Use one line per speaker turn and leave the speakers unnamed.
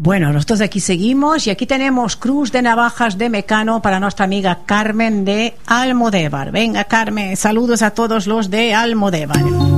Bueno, nosotros aquí seguimos y aquí tenemos Cruz de Navajas de Mecano para nuestra amiga Carmen de Almodévar. Venga, Carmen, saludos a todos los de Almodévar.